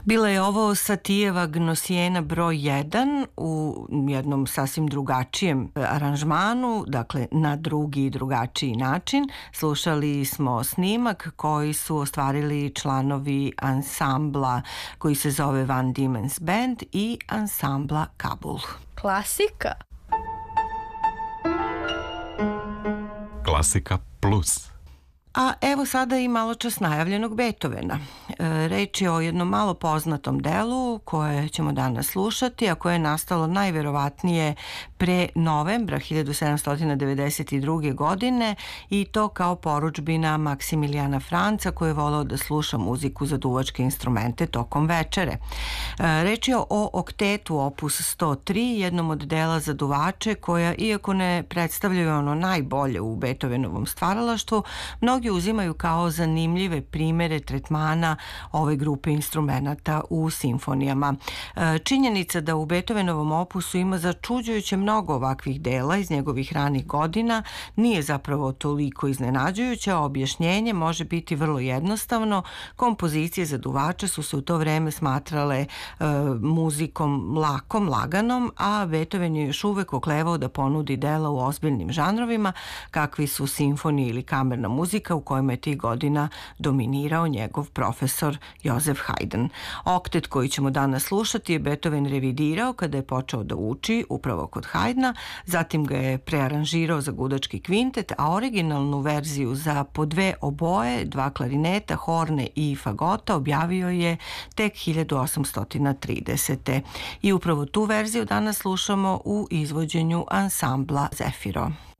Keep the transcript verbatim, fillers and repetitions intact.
Bila je ovo Satijeva Gnosjena broj jedan u jednom sasvim drugačijem aranžmanu, dakle na drugi i drugačiji način. Slušali smo snimak koji su ostvarili članovi ansambla koji se zove Van Diemen's Band i ansambla Kabul. Klasika. Klasika plus. A evo sada i malo čas najavljenog Beethovena. E, reč je o jednom malo poznatom delu koje ćemo danas slušati, a koje je nastalo najverovatnije pre novembra hiljadu sedamsto devedeset druge. godine i to kao porudžbina Maksimilijana Franca koji je voleo da sluša muziku za duvačke instrumente tokom večere. E, reč je o oktetu opus sto tri, jednom od dela za duvače koja, iako ne predstavljaju ono najbolje u Beethovenovom stvaralaštvu, mnogi uzimaju kao zanimljive primere tretmana ove grupe instrumenata u simfonijama. Činjenica da u Beethovenovom opusu ima začuđujuće mnogo ovakvih dela iz njegovih ranih godina nije zapravo toliko iznenađujuće, a objašnjenje može biti vrlo jednostavno. Kompozicije za duvače su se u to vreme smatrale e, muzikom lakom, laganom, a Beethoven je još uvek oklevao da ponudi dela u ozbiljnim žanrovima kakvi su simfonije ili kamerna muzika u kojima je tih godina dominirao njegov profesor Josef Haydn. Oktet koji ćemo danas slušati je Beethoven revidirao kada je počeo da uči upravo kod Haydna, zatim ga je prearanžirao za gudački kvintet, a originalnu verziju za po dve oboje, dva klarineta, horne i fagota objavio je tek hiljadu osamsto tridesete. I upravo tu verziju danas slušamo u izvođenju ansambla Zefiro.